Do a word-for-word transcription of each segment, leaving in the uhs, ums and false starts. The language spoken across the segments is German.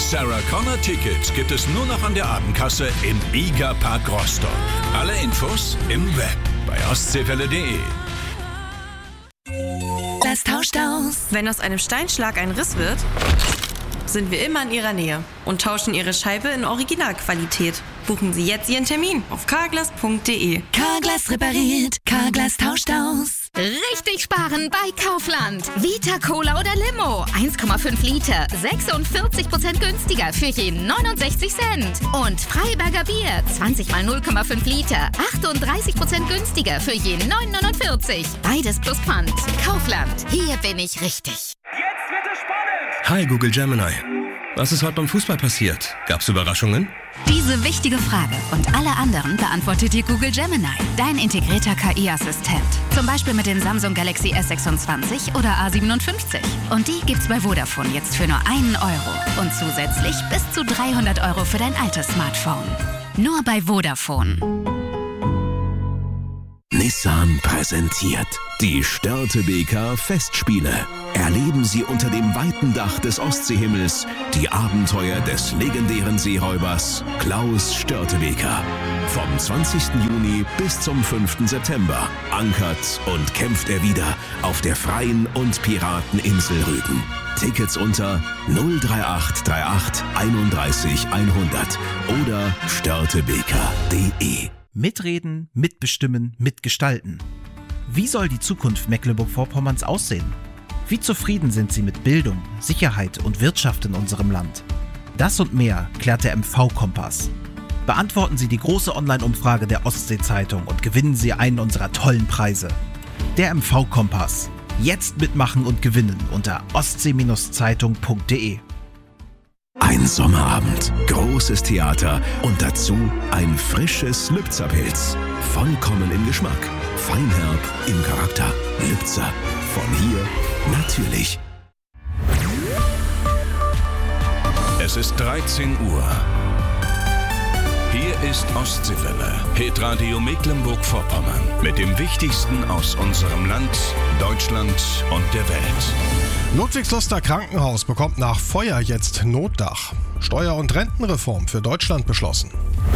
Sarah Connor Tickets gibt es nur noch an der Abendkasse im Iga Park Rostock. Alle Infos im Web bei ostseewelle punkt de. Das tauscht aus. Wenn aus einem Steinschlag ein Riss wird, sind wir immer in Ihrer Nähe und tauschen Ihre Scheibe in Originalqualität. Buchen Sie jetzt Ihren Termin auf carglass punkt de. Carglass repariert, Carglass tauscht aus. Richtig sparen bei Kaufland. Vita Cola oder Limo, eins Komma fünf Liter, sechsundvierzig Prozent günstiger für je neunundsechzig Cent. Und Freiberger Bier, zwanzig mal null Komma fünf Liter, achtunddreißig Prozent günstiger für je neun neunundvierzig. Beides plus Pfand. Kaufland, hier bin ich richtig. Jetzt wird es spannend! Hi Google Gemini. Was ist heute beim Fußball passiert? Gab's Überraschungen? Diese wichtige Frage und alle anderen beantwortet dir Google Gemini, dein integrierter K I-Assistent. Zum Beispiel mit den Samsung Galaxy S sechsundzwanzig oder A siebenundfünfzig. Und die gibt's bei Vodafone jetzt für nur einen Euro. Und zusätzlich bis zu dreihundert Euro für dein altes Smartphone. Nur bei Vodafone. Nissan präsentiert die Störtebeker Festspiele. Erleben Sie unter dem weiten Dach des Ostseehimmels die Abenteuer des legendären Seeräubers Klaus Störtebeker. Vom zwanzigsten Juni bis zum fünften September ankert und kämpft er wieder auf der freien und Pirateninsel Rügen. Tickets unter null drei acht drei acht einunddreißig hundert oder störtebeker punkt de. Mitreden, mitbestimmen, mitgestalten. Wie soll die Zukunft Mecklenburg-Vorpommerns aussehen? Wie zufrieden sind Sie mit Bildung, Sicherheit und Wirtschaft in unserem Land? Das und mehr klärt der M V-Kompass. Beantworten Sie die große Online-Umfrage der Ostsee-Zeitung und gewinnen Sie einen unserer tollen Preise. Der M V-Kompass. Jetzt mitmachen und gewinnen unter ostsee Zeitung punkt de. Ein Sommerabend, großes Theater und dazu ein frisches Lübzer-Pilz. Vollkommen im Geschmack, feinherb im Charakter. Lübzer, von hier natürlich. Es ist dreizehn Uhr. Hier ist Ostseewelle, Hitradio Mecklenburg-Vorpommern mit dem Wichtigsten aus unserem Land, Deutschland und der Welt. Ludwigsluster Krankenhaus bekommt nach Feuer jetzt Notdach. Steuer- und Rentenreform für Deutschland beschlossen.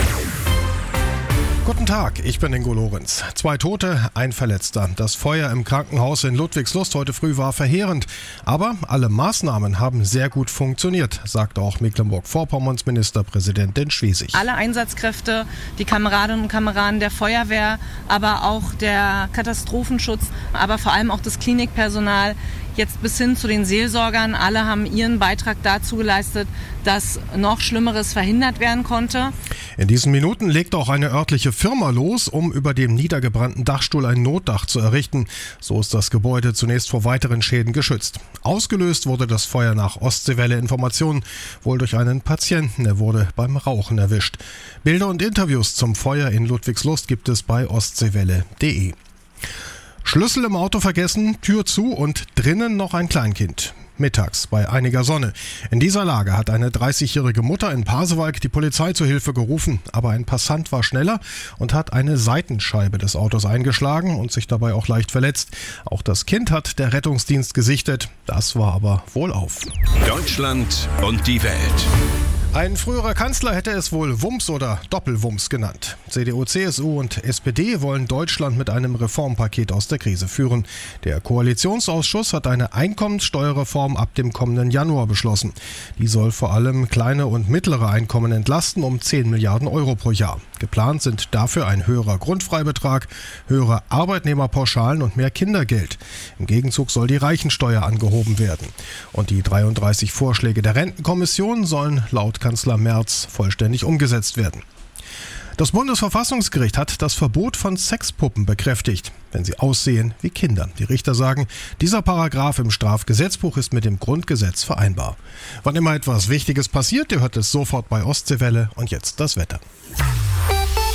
Guten Tag, ich bin Ingo Lorenz. Zwei Tote, ein Verletzter. Das Feuer im Krankenhaus in Ludwigslust heute früh war verheerend. Aber alle Maßnahmen haben sehr gut funktioniert, sagt auch Mecklenburg-Vorpommerns Ministerpräsidentin Schwesig. Alle Einsatzkräfte, die Kameradinnen und Kameraden der Feuerwehr, aber auch der Katastrophenschutz, aber vor allem auch das Klinikpersonal, jetzt bis hin zu den Seelsorgern, alle haben ihren Beitrag dazu geleistet, dass noch Schlimmeres verhindert werden konnte. In diesen Minuten legt auch eine örtliche Firma los, um über dem niedergebrannten Dachstuhl ein Notdach zu errichten. So ist das Gebäude zunächst vor weiteren Schäden geschützt. Ausgelöst wurde das Feuer nach Ostseewelle-Informationen wohl durch einen Patienten. Er wurde beim Rauchen erwischt. Bilder und Interviews zum Feuer in Ludwigslust gibt es bei ostseewelle punkt de. Schlüssel im Auto vergessen, Tür zu und drinnen noch ein Kleinkind. Mittags bei einiger Sonne. In dieser Lage hat eine dreißigjährige Mutter in Pasewalk die Polizei zu Hilfe gerufen. Aber ein Passant war schneller und hat eine Seitenscheibe des Autos eingeschlagen und sich dabei auch leicht verletzt. Auch das Kind hat der Rettungsdienst gesichtet. Das war aber wohlauf. Deutschland und die Welt. Ein früherer Kanzler hätte es wohl Wumms oder Doppelwumms genannt. C D U, C S U und S P D wollen Deutschland mit einem Reformpaket aus der Krise führen. Der Koalitionsausschuss hat eine Einkommenssteuerreform ab dem kommenden Januar beschlossen. Die soll vor allem kleine und mittlere Einkommen entlasten um zehn Milliarden Euro pro Jahr. Geplant sind dafür ein höherer Grundfreibetrag, höhere Arbeitnehmerpauschalen und mehr Kindergeld. Im Gegenzug soll die Reichensteuer angehoben werden. Und die dreiunddreißig Vorschläge der Rentenkommission sollen laut Kanzler Merz vollständig umgesetzt werden. Das Bundesverfassungsgericht hat das Verbot von Sexpuppen bekräftigt, wenn sie aussehen wie Kinder. Die Richter sagen, dieser Paragraph im Strafgesetzbuch ist mit dem Grundgesetz vereinbar. Wann immer etwas Wichtiges passiert, ihr hört es sofort bei Ostseewelle und jetzt das Wetter.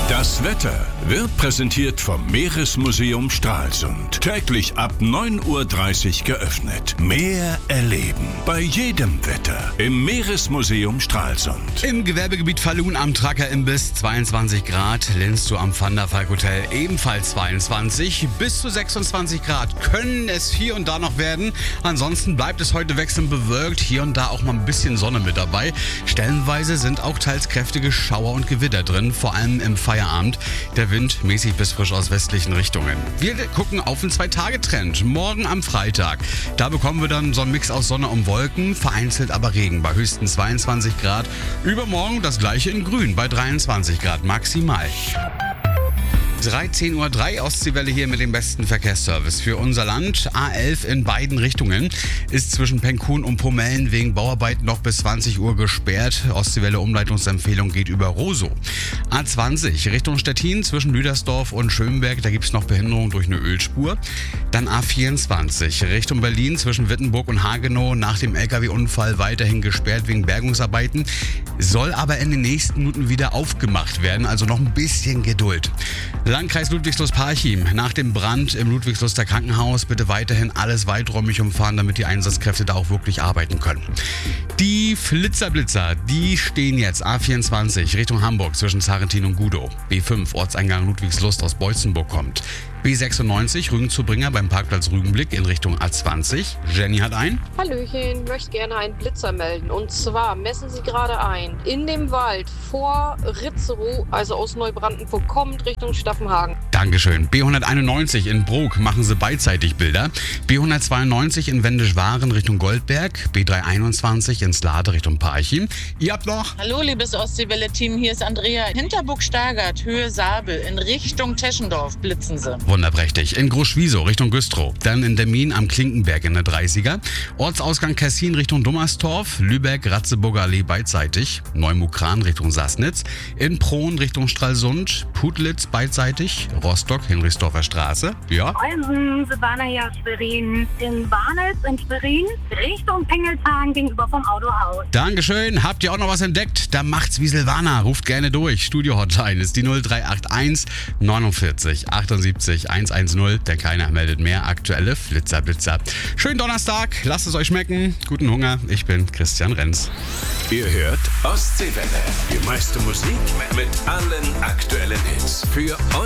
Das Wetter wird präsentiert vom Meeresmuseum Stralsund. Täglich ab neun Uhr dreißig geöffnet. Meer erleben. Bei jedem Wetter. Im Meeresmuseum Stralsund. Im Gewerbegebiet Falun am Tracker Imbiss zweiundzwanzig Grad. Linstow am Van der Valk Hotel ebenfalls zweiundzwanzig. Bis zu sechsundzwanzig Grad können es hier und da noch werden. Ansonsten bleibt es heute wechselnd bewölkt. Hier und da auch mal ein bisschen Sonne mit dabei. Stellenweise sind auch teils kräftige Schauer und Gewitter drin. Vor allem im Feierabend. Der Wind mäßig bis frisch aus westlichen Richtungen. Wir gucken auf den Zwei-Tage-Trend. Morgen am Freitag. Da bekommen wir dann so einen Mix aus Sonne und Wolken, vereinzelt aber Regen bei höchstens zweiundzwanzig Grad. Übermorgen das gleiche in Grün bei dreiundzwanzig Grad maximal. dreizehn Uhr drei Ostseewelle hier mit dem besten Verkehrsservice für unser Land. A elf in beiden Richtungen ist zwischen Penkhuhn und Pomellen wegen Bauarbeiten noch bis zwanzig Uhr gesperrt. Ostseewelle Umleitungsempfehlung geht über Rosow. A zwanzig Richtung Stettin zwischen Lüdersdorf und Schönberg, da gibt es noch Behinderung durch eine Ölspur. Dann A vierundzwanzig Richtung Berlin zwischen Wittenburg und Hagenow nach dem L K W-Unfall weiterhin gesperrt wegen Bergungsarbeiten. Soll aber in den nächsten Minuten wieder aufgemacht werden, also noch ein bisschen Geduld. Landkreis Ludwigslust-Parchim. Nach dem Brand im Ludwigsluster Krankenhaus bitte weiterhin alles weiträumig umfahren, damit die Einsatzkräfte da auch wirklich arbeiten können. Die Flitzerblitzer, die stehen jetzt A vierundzwanzig Richtung Hamburg zwischen Zarentin und Gudow. B fünf Ortseingang Ludwigslust aus Beutzenburg kommt. B sechsundneunzig Rügen-zu-Bringer beim Parkplatz Rügenblick in Richtung A zwanzig. Jenny hat ein. Hallöchen, möchte gerne einen Blitzer melden. Und zwar messen Sie gerade ein. In dem Wald vor Ritzerow, also aus Neubrandenburg kommend Richtung Staffenhagen. Dankeschön. B hunderteinundneunzig in Brok machen Sie beidseitig Bilder. B hundertzweiundneunzig in Wendisch-Waren Richtung Goldberg. B dreihunderteinundzwanzig in Slade Richtung Parchim. Ihr habt noch. Hallo, liebes Ostseewelle-Team, hier ist Andrea. Hinterburg-Stargard, Höhe Sabel in Richtung Teschendorf blitzen Sie. Wunderprächtig. In Groß-Schwiesow Richtung Güstrow. Dann in Demmin am Klinkenberg in der dreißiger. Ortsausgang Kessin Richtung Dummerstorf. Lübeck, Ratzeburger Allee beidseitig. Neumukran Richtung Sassnitz. In Prohn Richtung Stralsund. Putlitz beidseitig. Rostock, Hinrichsdorfer Straße. Ja. Eusen, Silvana hier aus Schwerin. In Barnitz in Schwerin Richtung Pengelshagen gegenüber vom Autohaus. Dankeschön. Habt ihr auch noch was entdeckt? Da macht's wie Silvana. Ruft gerne durch. Studio-Hotline ist die null drei acht eins neunundvierzig achtundsiebzig hundertzehn. Der Keiner meldet mehr. Aktuelle Flitzerblitzer. Schönen Donnerstag. Lasst es euch schmecken. Guten Hunger. Ich bin Christian Renz. Ihr hört Ostseewelle. Die meiste Musik mit allen aktuellen Hits. Für euch.